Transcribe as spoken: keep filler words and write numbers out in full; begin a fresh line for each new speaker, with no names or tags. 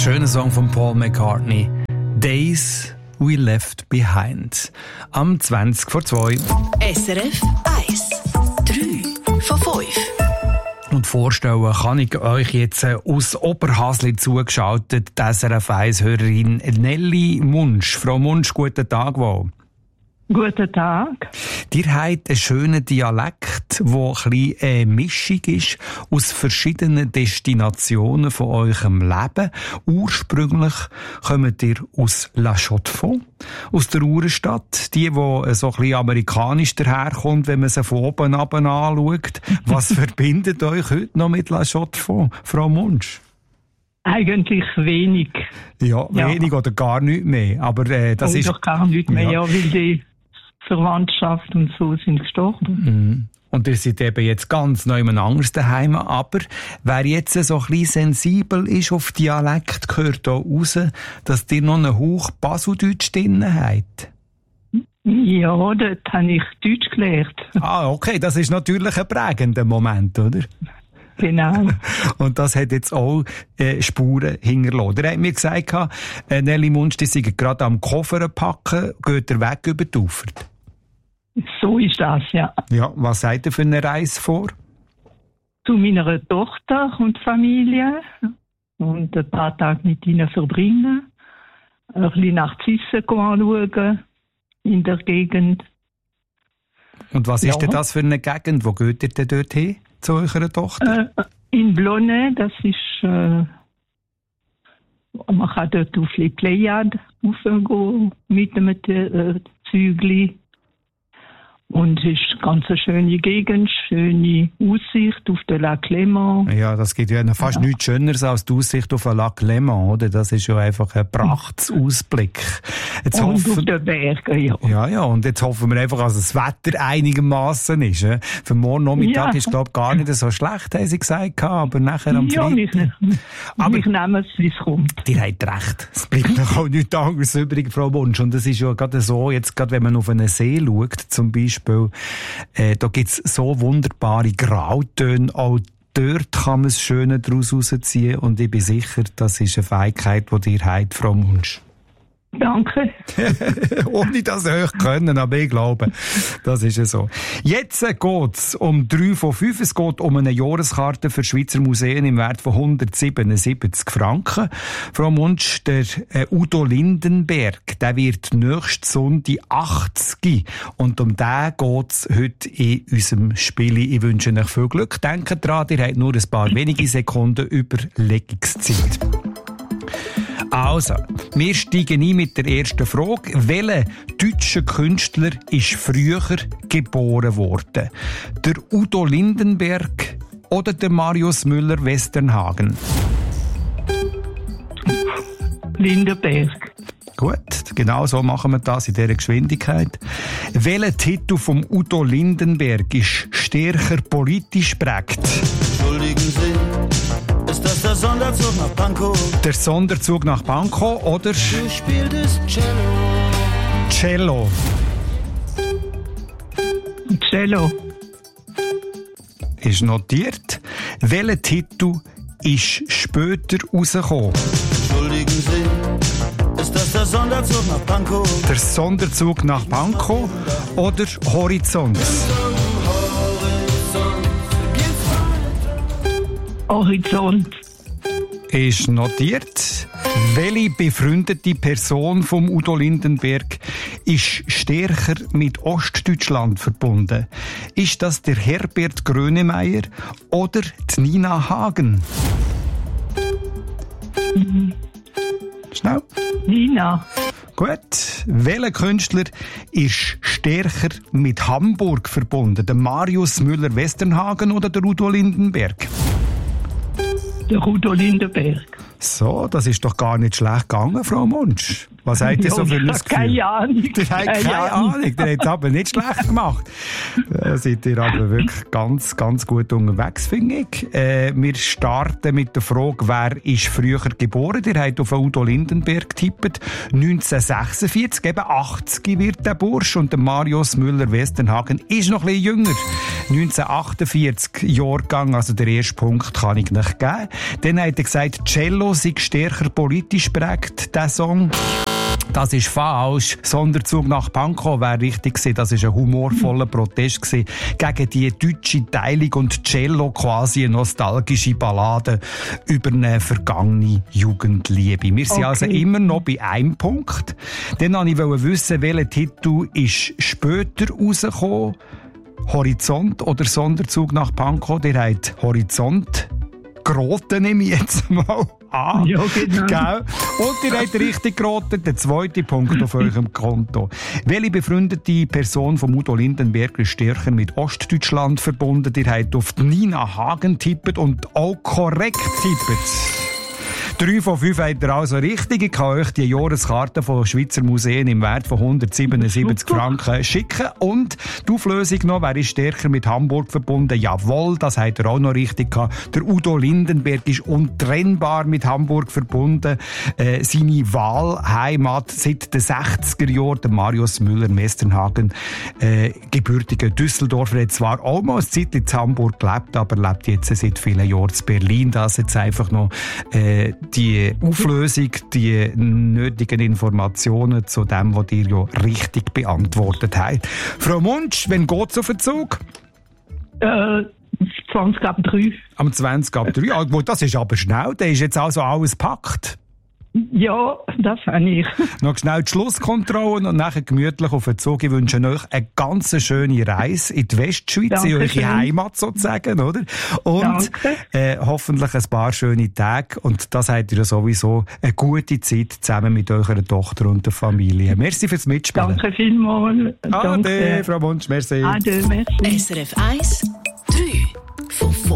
Schöner Song von Paul McCartney. Days We Left Behind. Am zwanzig vor zwei.
S R F eins. drei von fünf.
Und vorstellen kann ich euch jetzt aus Oberhasli zugeschaltet, die S R F eins-Hörerin Nelly Munsch. Frau Munsch, guten Tag wohl.
Guten Tag.
Ihr habt einen schönen Dialekt, der ein bisschen eine Mischung ist aus verschiedenen Destinationen von eurem Leben. Ursprünglich kommt ihr aus La Chaux-de-Fonds, aus der Uhrenstadt. Die, die so ein bisschen amerikanisch daherkommt, wenn man sie von oben ab anschaut. Was verbindet euch heute noch mit La Chaux-de-Fonds, Frau Munsch?
Eigentlich wenig.
Ja, wenig ja. Oder gar nichts mehr. Aber äh, das
oder
ist...
doch gar nichts mehr, ja, weil die Verwandtschaft und so sind gestorben.
Mhm. Und ihr seid eben jetzt ganz neu anders daheim. Aber wer jetzt so ein bisschen sensibel ist auf Dialekt, gehört hier raus, dass ihr noch einen Hauch Baseldeutsch drin habt.
Ja, dort habe ich Deutsch gelernt.
Ah, okay, das ist natürlich ein prägender Moment, oder?
Genau.
Und das hat jetzt auch äh, Spuren hinterlassen. Er hat mir gesagt, äh, Nelly Munsch, die sind gerade am Koffer packen, geht er weg über die Ufer.
So ist das, ja.
Ja, was seid ihr für eine Reise vor?
Zu meiner Tochter und Familie und ein paar Tage mit ihnen verbringen. Ein bisschen nach Zissen anschauen in der Gegend.
Und was
ja.
ist denn das für eine Gegend? Wo geht ihr denn dort hin, zu eurer Tochter?
Äh, in Blonay, das ist... Äh, man kann dort auf die Pleiade raufgehen mit einem äh, Zügli. Und es ist eine ganz schöne Gegend, schöne Aussicht auf den Lac Léman.
Ja, das gibt ja fast ja. nichts Schöneres als die Aussicht auf den Lac Léman, oder? Das ist ja einfach ein Prachtsausblick.
Jetzt und hoffen, auf den Bergen, ja.
Ja, ja, und jetzt hoffen wir einfach, dass das Wetter einigermaßen ist. Äh? Für morgen Nachmittag ja. ist, glaube ich, gar nicht so schlecht, haben sie gesagt, aber nachher am
ja,
Freitag...
Aber ich nehme es, wie es kommt.
Ihr habt recht. Es bleibt noch auch nichts anderes übrig, Frau Munsch. Und das ist ja gerade so, jetzt gerade wenn man auf einen See schaut, zum Beispiel, Äh, da gibt es so wunderbare Grautöne. Auch dort kann man das Schöne daraus herausziehen. Und ich bin sicher, das ist eine Fähigkeit, die ihr habt, Frau Munsch.
Danke.
Ohne das euch können, aber ich glaube, das ist ja so. Jetzt geht es um drei von fünf. Es geht um eine Jahreskarte für Schweizer Museen im Wert von hundertsiebenundsiebzig Franken. Frau Munsch, der äh, Udo Lindenberg, der wird nächsten Sonntag achtzig. Und um den geht es heute in unserem Spiel. Ich wünsche euch viel Glück. Denkt dran, ihr habt nur ein paar wenige Sekunden Überlegungszeit. Also, wir steigen ein mit der ersten Frage. Welcher deutsche Künstler ist früher geboren worden? Der Udo Lindenberg oder der Marius Müller-Westernhagen?
Lindenberg.
Gut, genau so machen wir das in dieser Geschwindigkeit. Welcher Titel vom Udo Lindenberg ist stärker politisch prägt?
Entschuldigen Sie. Ist das der Sonderzug nach Pankow?
Der Sonderzug nach Pankow oder?
Du spieltest Cello.
Cello.
Cello.
Ist notiert. Welcher Titel ist später rausgekommen?
Entschuldigen Sie. Ist das der Sonderzug nach Pankow?
Der Sonderzug nach Pankow oder Horizont?
Horizont.
Ist notiert. Welche befreundete Person vom Udo Lindenberg ist stärker mit Ostdeutschland verbunden? Ist das der Herbert Grönemeyer oder die Nina Hagen?
Mhm.
Schnell.
Nina.
Gut. Welcher Künstler ist stärker mit Hamburg verbunden? Der Marius Müller-Westernhagen oder der Udo Lindenberg?
Der Udo Lindenberg.
So, das ist doch gar nicht schlecht gegangen, Frau Munsch. Was habt ihr so für ein Gefühl?
Keine Ahnung.
Ihr habt keine, keine Ahnung. Ahnung. Ihr habt es aber nicht schlecht gemacht. Da seid ihr aber wirklich ganz, ganz gut unterwegs, finde ich. Äh, wir starten mit der Frage, wer ist früher geboren? Ihr habt auf Udo Lindenberg getippt. neunzehnhundertsechsundvierzig, eben achtzig wird der Bursch. Und der Marius Müller-Westernhagen ist noch ein bisschen jünger. neunzehnhundertachtundvierzig Jahrgang, also der erste Punkt kann ich nicht geben. Dann hat er gesagt, Cello Pankow sei stärker politisch prägt, der Song. Das ist falsch. Sonderzug nach Pankow wäre richtig gewesen. Das war ein humorvoller Protest gewesen gegen die deutsche Teilung und Cello, quasi eine nostalgische Ballade über eine vergangene Jugendliebe. Wir sind
Okay.
also immer noch bei einem Punkt. Dann wollte ich wissen, welcher Titel ist später rausgekommen. Horizont oder Sonderzug nach Pankow? Der hat Horizont geraten, nehme ich jetzt mal an.
Ja, genau.
Gell? Und ihr habt richtig geraten, der zweite Punkt auf eurem Konto. Welche befreundete Person von Udo Lindenberg ist stärker mit Ostdeutschland verbunden? Ihr habt auf Nina Hagen tippt und auch korrekt tippt. Drei von fünf habt ihr also richtig. Ich kann euch die Jahreskarte von Schweizer Museen im Wert von hundertsiebenundsiebzig Franken schicken. Und die Auflösung noch, wer ist stärker mit Hamburg verbunden? Jawohl, das habt ihr auch noch richtig gehabt. Der Udo Lindenberg ist untrennbar mit Hamburg verbunden. Äh, seine Wahlheimat seit den sechziger Jahren, der Marius Müller-Mesternhagen, äh, gebürtiger Düsseldorfer, hat zwar auch mal eine Zeit in Hamburg gelebt, aber lebt jetzt seit vielen Jahren in Berlin. Das jetzt einfach noch äh, die Auflösung, die nötigen Informationen zu dem, was ihr ja richtig beantwortet habt. Frau Munsch, wann geht's auf den Zug?
Äh, zwanzig ab drei.
Am zwanzig ab drei. Ah, gut, das ist aber schnell. Da ist jetzt also alles gepackt.
Ja, das habe ich.
Noch schnell die Schlusskontrollen und nachher gemütlich auf den Zug. Ich wünsche euch eine ganz schöne Reise in die Westschweiz, in
Dankeschön.
eure Heimat sozusagen, oder? Und äh, hoffentlich ein paar schöne Tage. Und das habt ihr ja sowieso eine gute Zeit zusammen mit eurer Tochter und der Familie. Merci fürs Mitspielen.
Danke vielmals.
Ade,
Danke.
Frau Munsch, merci.
Ade, merci.
S R F eins, drei von